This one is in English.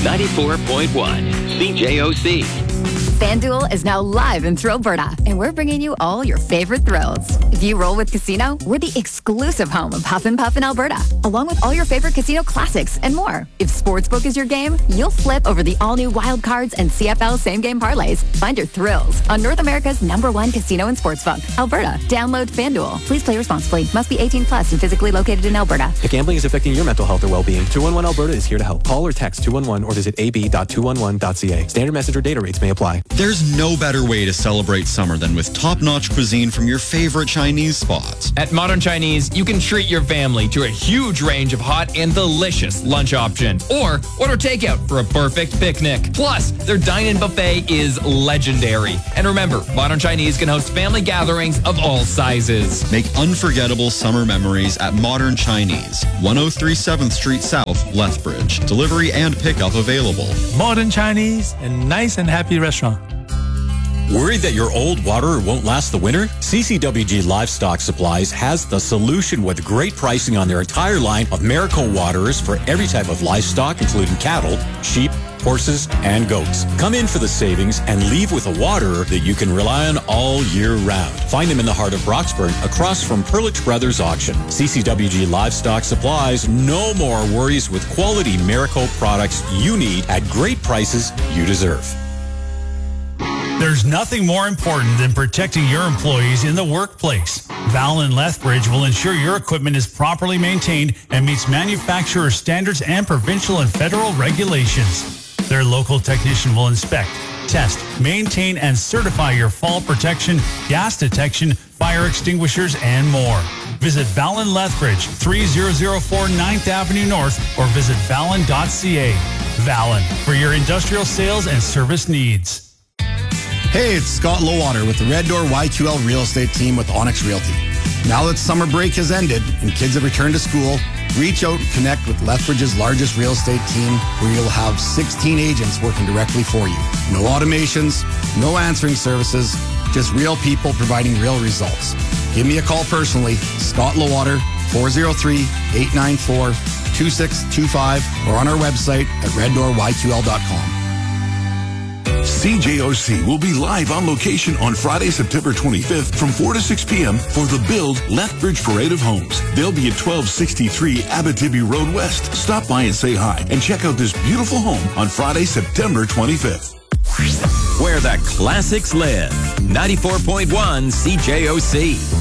94.1 CJOC. FanDuel is now live in Thrillberta, and we're bringing you all your favorite thrills. If you roll with Casino, we're the exclusive home of Huff and Puff in Alberta, along with all your favorite casino classics and more. If Sportsbook is your game, you'll flip over the all-new Wild Cards and CFL same-game parlays. Find your thrills on North America's #1 casino and sportsbook, Alberta. Download FanDuel. Please play responsibly. Must be 18 plus and physically located in Alberta. If gambling is affecting your mental health or well-being, 211 Alberta is here to help. Call or text 211 or visit ab.211.ca. Standard message or data rates may apply. There's no better way to celebrate summer than with top-notch cuisine from your favorite Chinese spots. At Modern Chinese, you can treat your family to a huge range of hot and delicious lunch options. Or order takeout for a perfect picnic. Plus, their dine-in buffet is legendary. And remember, Modern Chinese can host family gatherings of all sizes. Make unforgettable summer memories at Modern Chinese, 103 7th Street South, Lethbridge. Delivery and pickup available. Modern Chinese, a nice and happy restaurant. Worried that your old water won't last the winter? CCWG Livestock Supplies has the solution with great pricing on their entire line of Marico waterers for every type of livestock, including cattle, sheep, horses, and goats. Come in for the savings and leave with a waterer that you can rely on all year round. Find them in the heart of Broxburn, across from Perlich Brothers Auction. CCWG Livestock Supplies, no more worries with quality Marico products you need at great prices you deserve. There's nothing more important than protecting your employees in the workplace. Val and Lethbridge will ensure your equipment is properly maintained and meets manufacturer standards and provincial and federal regulations. Their local technician will inspect, test, maintain, and certify your fall protection, gas detection, fire extinguishers, and more. Visit Vallon Lethbridge, 3004 9th Avenue North, or visit vallon.ca. Vallon, for your industrial sales and service needs. Hey, it's Scott Lowater with the Red Door YQL Real Estate Team with Onyx Realty. Now that summer break has ended and kids have returned to school, reach out and connect with Lethbridge's largest real estate team, where you'll have 16 agents working directly for you. No automations, no answering services, just real people providing real results. Give me a call personally, Scott Lowater, 403-894-2625, or on our website at reddoorYQL.com. CJOC will be live on location on Friday, September 25th from 4 to 6 p.m. for the Build Lethbridge Parade of Homes. They'll be at 1263 Abitibi Road West. Stop by and say hi and check out this beautiful home on Friday, September 25th. Where the classics live. 94.1 CJOC.